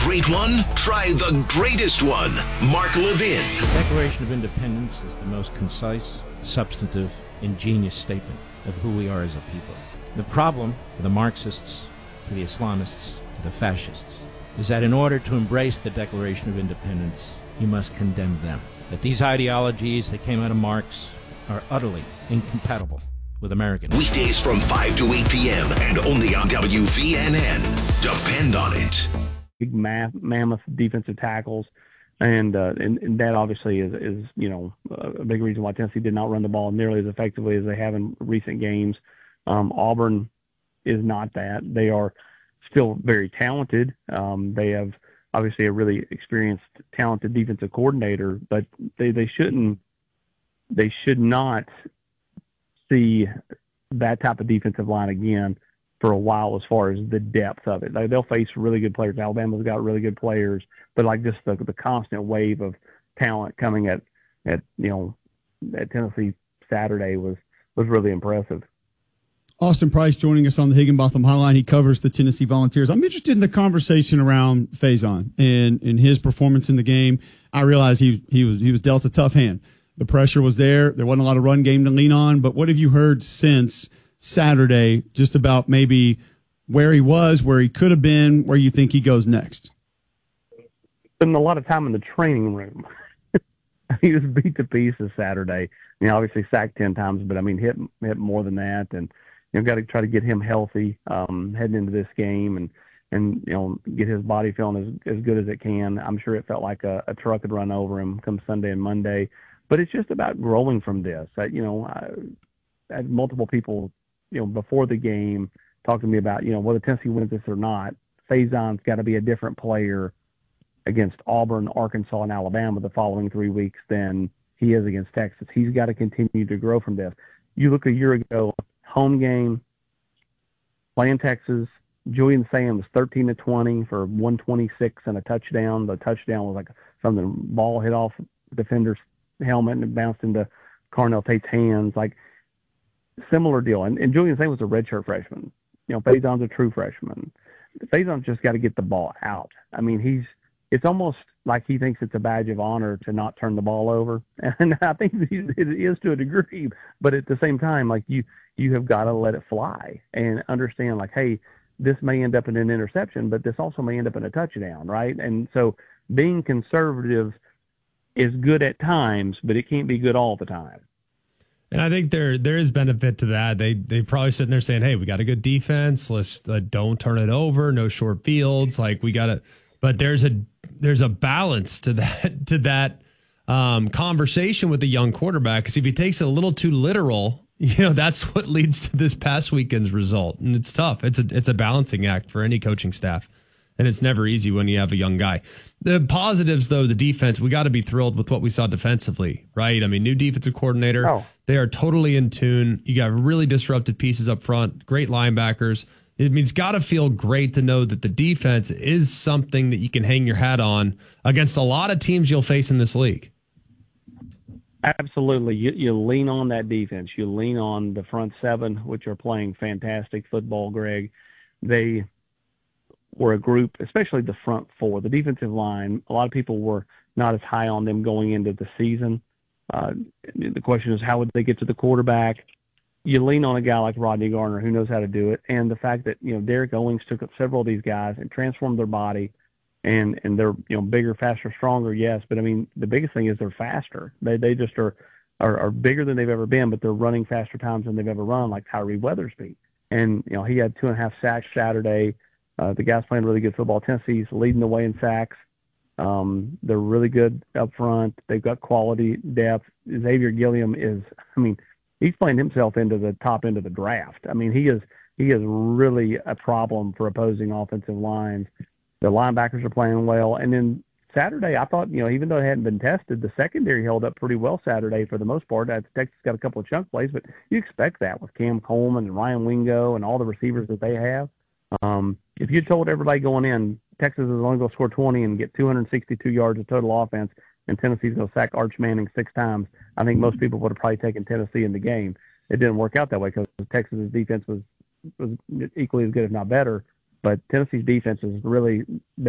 great one? Try the greatest one. Mark Levin. The Declaration of Independence is the most concise, substantive, ingenious statement of who we are as a people. The problem for the Marxists, for the Islamists, for the fascists, is that in order to embrace the Declaration of Independence, you must condemn them. That these ideologies that came out of Marx are utterly incompatible with Americans. Weekdays from 5 to 8 p.m. and only on WVNN. Depend on it. Big mammoth defensive tackles, and that obviously is a big reason why Tennessee did not run the ball nearly as effectively as they have in recent games. Auburn is not that. They are still very talented. They have obviously a really experienced, talented defensive coordinator, but they should not see that type of defensive line again for a while as far as the depth of it. They'll face really good players. Alabama's got really good players, but like just the constant wave of talent coming at Tennessee Saturday was really impressive. Austin Price joining us on the Higginbotham Highline. He covers the Tennessee Volunteers. I'm interested in the conversation around Faison and his performance in the game. I realize he was dealt a tough hand. The pressure was there. There wasn't a lot of run game to lean on. But what have you heard since Saturday just about maybe where he was, where he could have been, where you think he goes next? Spent a lot of time in the training room. He was beat to pieces Saturday. Obviously sacked 10 times, but hit more than that. And got to try to get him healthy heading into this game and get his body feeling as good as it can. I'm sure it felt like a truck had run over him come Sunday and Monday. But it's just about growing from this. I had multiple people, before the game talk to me about, whether Tennessee wins this or not. Faison's got to be a different player against Auburn, Arkansas, and Alabama the following 3 weeks than he is against Texas. He's got to continue to grow from this. You look a year ago, home game, playing Texas, Julian Sam was 13-20 for 126 and a touchdown. The touchdown was like from the ball hit off defender's helmet and it bounced into Carnell Tate's hands. Like, similar deal. And Julian Sam was a redshirt freshman. Faison's a true freshman. Faison's just got to get the ball out. It's almost like he thinks it's a badge of honor to not turn the ball over. And I think it is to a degree, but at the same time, like you have got to let it fly and understand, like, hey, this may end up in an interception, but this also may end up in a touchdown, right? And so being conservative is good at times, but it can't be good all the time. And I think there is benefit to that. They probably sitting there saying, "Hey, we got a good defense. Let's don't turn it over. No short fields. Like we got to." But there's a balance to that conversation with the young quarterback. Because if he takes it a little too literal, that's what leads to this past weekend's result. And it's tough. It's a balancing act for any coaching staff. And it's never easy when you have a young guy. The positives, though, the defense, we got to be thrilled with what we saw defensively, right? New defensive coordinator. Oh. They are totally in tune. You got really disrupted pieces up front, great linebackers. It's got to feel great to know that the defense is something that you can hang your hat on against a lot of teams you'll face in this league. Absolutely. You lean on that defense. You lean on the front seven, which are playing fantastic football, Greg. They were a group, especially the front four, the defensive line. A lot of people were not as high on them going into the season. The question is, how would they get to the quarterback? You lean on a guy like Rodney Garner, who knows how to do it. And the fact that, Derek Owings took up several of these guys and transformed their body, and they're, bigger, faster, stronger, yes. But, the biggest thing is they're faster. They just are bigger than they've ever been, but they're running faster times than they've ever run, like Tyree Weathersby. And, he had 2.5 sacks Saturday. The guy's playing really good football. Tennessee's leading the way in sacks. They're really good up front. They've got quality depth. Xavier Gilliam is, he's playing himself into the top end of the draft. He is really a problem for opposing offensive lines. The linebackers are playing well. And then Saturday, I thought, even though it hadn't been tested, the secondary held up pretty well Saturday for the most part. Texas got a couple of chunk plays, but you expect that with Cam Coleman and Ryan Wingo and all the receivers that they have. If you told everybody going in, Texas is only going to score 20 and get 262 yards of total offense, and Tennessee's going to sack Arch Manning 6 times, I think most people would have probably taken Tennessee in the game. It didn't work out that way because Texas's defense was equally as good, if not better. But Tennessee's defense has really been